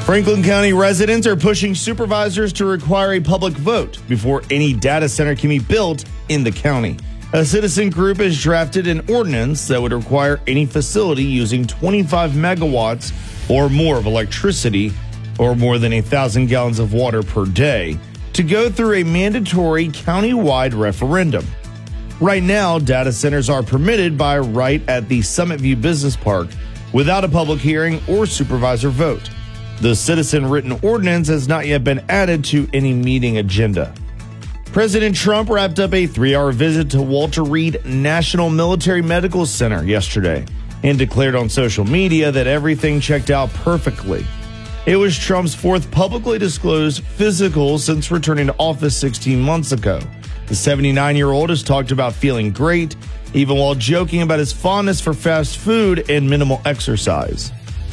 Franklin County residents are pushing supervisors to require a public vote before any data center can be built in the county. A citizen group has drafted an ordinance that would require any facility using 25 megawatts or more of electricity or more than 1,000 gallons of water per day to go through a mandatory county-wide referendum. Right now, data centers are permitted by right at the Summit View Business Park without a public hearing or supervisor vote. The citizen-written ordinance has not yet been added to any meeting agenda. President Trump wrapped up a 3-hour visit to Walter Reed National Military Medical Center yesterday and declared on social media that everything checked out perfectly. It was Trump's fourth publicly disclosed physical since returning to office 16 months ago. The 79-year-old has talked about feeling great, even while joking about his fondness for fast food and minimal exercise.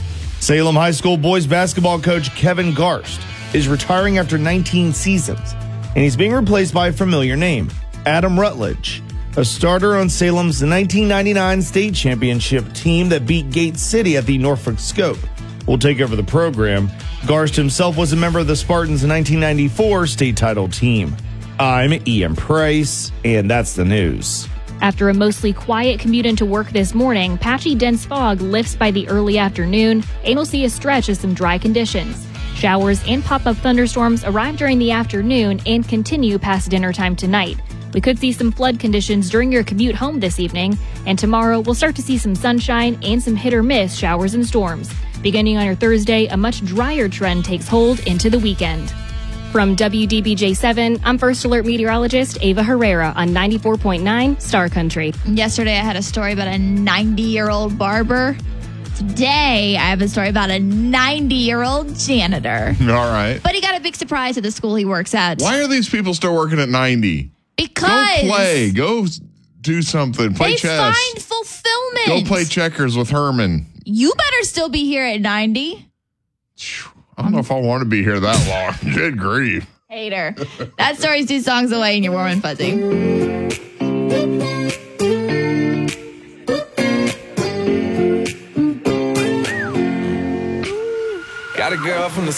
Salem High School boys basketball coach Kevin Garst is retiring after 19 seasons, and he's being replaced by a familiar name, Adam Rutledge, a starter on Salem's 1999 state championship team that beat Gate City at the Norfolk Scope. Will take over the program. Garst himself was a member of the Spartans' 1994 state title team. I'm Ian Price, and that's the news. After a mostly quiet commute into work this morning, patchy dense fog lifts by the early afternoon, and we'll see a stretch of some dry conditions. Showers and pop-up thunderstorms arrive during the afternoon and continue past dinner time tonight. We could see some flood conditions during your commute home this evening, and tomorrow we'll start to see some sunshine and some hit-or-miss showers and storms. Beginning on your Thursday, a much drier trend takes hold into the weekend. From WDBJ7, I'm First Alert meteorologist Ava Herrera on 94.9 Star Country. Yesterday I had a story about a 90-year-old barber. Today I have a story about a 90-year-old janitor. All right. But he got a big surprise at the school he works at. Why are these people still working at 90? Because Go play. Go do something. Play they chess. find fulfillment. Go play checkers with Herman. You better still be here at 90. I don't know if I want to be here that long. Good grief. Hater. That story's 2 songs away and you're warm and fuzzy. Got a girl from the